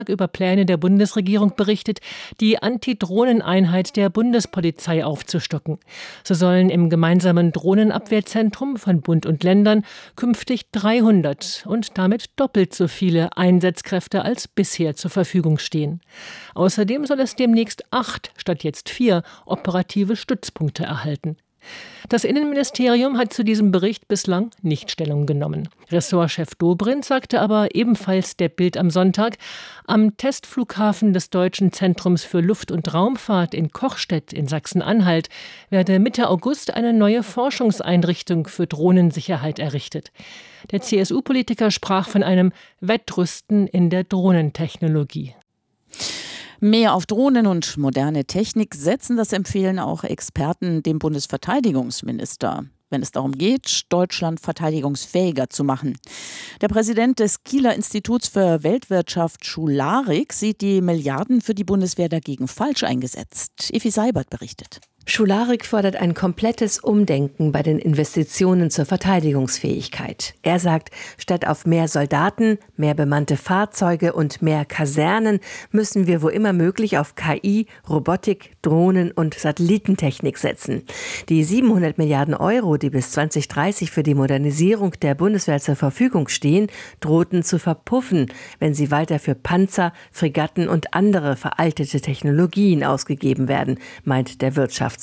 über Pläne der Bundesregierung berichtet, die Antidrohneneinheit der Bundespolizei aufzustocken. So sollen im gemeinsamen Drohnenabwehrzentrum von Bund und Ländern künftig 300 und damit doppelt so viele Einsatzkräfte als bisher zur Verfügung stehen. Außerdem soll es demnächst 8 statt jetzt 4 operative Stützpunkte erhalten. Das Innenministerium hat zu diesem Bericht bislang nicht Stellung genommen. Ressortchef Dobrindt sagte aber ebenfalls der Bild am Sonntag, am Testflughafen des Deutschen Zentrums für Luft- und Raumfahrt in Kochstedt in Sachsen-Anhalt werde Mitte August eine neue Forschungseinrichtung für Drohnensicherheit errichtet. Der CSU-Politiker sprach von einem Wettrüsten in der Drohnentechnologie. Mehr auf Drohnen und moderne Technik setzen, das empfehlen auch Experten dem Bundesverteidigungsminister, wenn es darum geht, Deutschland verteidigungsfähiger zu machen. Der Präsident des Kieler Instituts für Weltwirtschaft, Schularik, sieht die Milliarden für die Bundeswehr dagegen falsch eingesetzt. Effi Seibert berichtet. Schularik fordert ein komplettes Umdenken bei den Investitionen zur Verteidigungsfähigkeit. Er sagt, statt auf mehr Soldaten, mehr bemannte Fahrzeuge und mehr Kasernen müssen wir wo immer möglich auf KI, Robotik, Drohnen und Satellitentechnik setzen. Die 700 Milliarden Euro, die bis 2030 für die Modernisierung der Bundeswehr zur Verfügung stehen, drohten zu verpuffen, wenn sie weiter für Panzer, Fregatten und andere veraltete Technologien ausgegeben werden, meint der Wirtschaftswissenschaftler.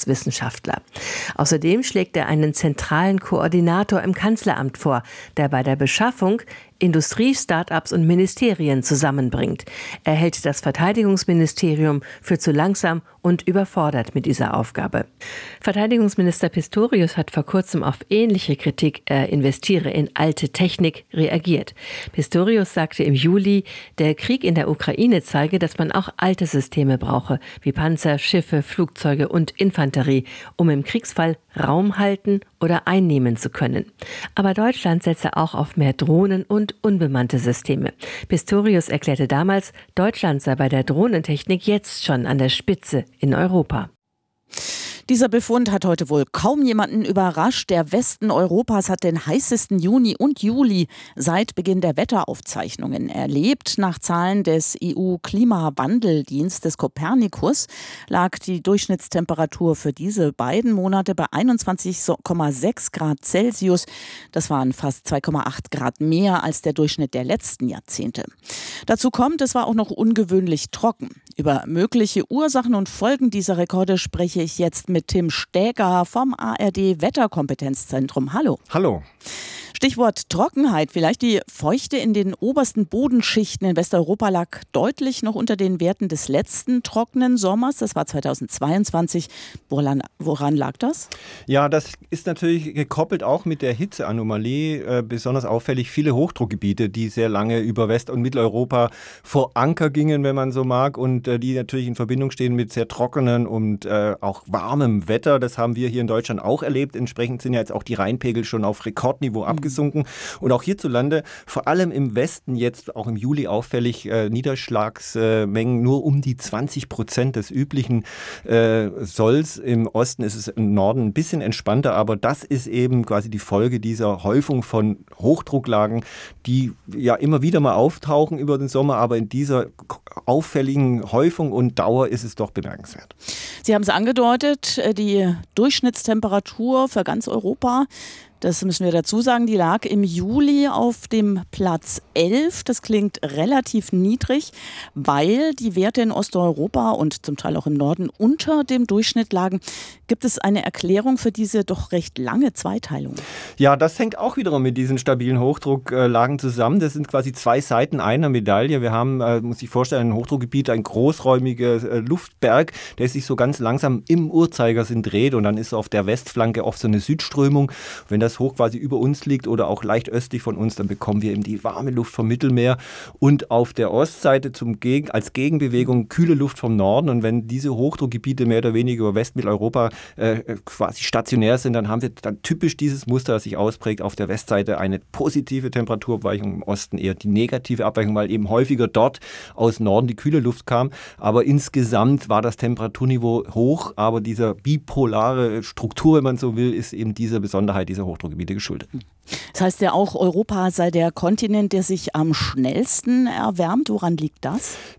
Außerdem schlägt er einen zentralen Koordinator im Kanzleramt vor, der bei der Beschaffung Industrie, Start-ups und Ministerien zusammenbringt. Er hält das Verteidigungsministerium für zu langsam und überfordert mit dieser Aufgabe. Verteidigungsminister Pistorius hat vor kurzem auf ähnliche Kritik, er investiere in alte Technik, reagiert. Pistorius sagte im Juli, der Krieg in der Ukraine zeige, dass man auch alte Systeme brauche, wie Panzer, Schiffe, Flugzeuge und Infanterie, um im Kriegsfall Raum halten oder einnehmen zu können. Aber Deutschland setze auch auf mehr Drohnen und unbemannte Systeme. Pistorius erklärte damals, Deutschland sei bei der Drohnentechnik jetzt schon an der Spitze in Europa. Dieser Befund hat heute wohl kaum jemanden überrascht. Der Westen Europas hat den heißesten Juni und Juli seit Beginn der Wetteraufzeichnungen erlebt. Nach Zahlen des EU-Klimawandeldienstes Copernicus lag die Durchschnittstemperatur für diese beiden Monate bei 21,6 Grad Celsius. Das waren fast 2,8 Grad mehr als der Durchschnitt der letzten Jahrzehnte. Dazu kommt, es war auch noch ungewöhnlich trocken. Über mögliche Ursachen und Folgen dieser Rekorde spreche ich jetzt mit Tim Stäger vom ARD-Wetterkompetenzzentrum. Hallo. Hallo. Stichwort Trockenheit. Vielleicht die Feuchte in den obersten Bodenschichten in Westeuropa lag deutlich noch unter den Werten des letzten trockenen Sommers. Das war 2022. Woran lag das? Ja, das ist natürlich gekoppelt auch mit der Hitzeanomalie. Besonders auffällig viele Hochdruckgebiete, die sehr lange über West- und Mitteleuropa vor Anker gingen, wenn man so mag, und die natürlich in Verbindung stehen mit sehr trockenen und auch warmem Wetter. Das haben wir hier in Deutschland auch erlebt. Entsprechend sind ja jetzt auch die Rheinpegel schon auf Rekordniveau abgesunken. Und auch hierzulande, vor allem im Westen jetzt auch im Juli auffällig, Niederschlagsmengen nur um die 20% des üblichen Solls. Im Osten ist es im Norden ein bisschen entspannter, aber das ist eben quasi die Folge dieser Häufung von Hochdrucklagen, die ja immer wieder mal auftauchen über den Sommer, aber in dieser auffälligen Häufung und Dauer ist es doch bemerkenswert. Sie haben es angedeutet, die Durchschnittstemperatur für ganz Europa, das müssen wir dazu sagen, die lag im Juli auf dem Platz 11. Das klingt relativ niedrig, weil die Werte in Osteuropa und zum Teil auch im Norden unter dem Durchschnitt lagen. Gibt es eine Erklärung für diese doch recht lange Zweiteilung? Ja, das hängt auch wiederum mit diesen stabilen Hochdrucklagen zusammen. Das sind quasi zwei Seiten einer Medaille. Wir haben, muss ich vorstellen, ein Hochdruckgebiet, ein großräumiger Luftberg, der sich so ganz langsam im Uhrzeigersinn dreht, und dann ist auf der Westflanke oft so eine Südströmung. Wenn das hoch quasi über uns liegt oder auch leicht östlich von uns, dann bekommen wir eben die warme Luft vom Mittelmeer, und auf der Ostseite als Gegenbewegung kühle Luft vom Norden. Und wenn diese Hochdruckgebiete mehr oder weniger über Westmitteleuropa quasi stationär sind, dann haben wir dann typisch dieses Muster, das sich ausprägt. Auf der Westseite eine positive Temperaturabweichung, im Osten eher die negative Abweichung, weil eben häufiger dort aus Norden die kühle Luft kam. Aber insgesamt war das Temperaturniveau hoch, aber dieser bipolare Struktur, wenn man so will, ist eben diese Besonderheit dieser Hochdruckgebiete. Hochdruckgebiete geschuldet. Das heißt ja auch, Europa sei der Kontinent, der sich am schnellsten erwärmt. Woran liegt das?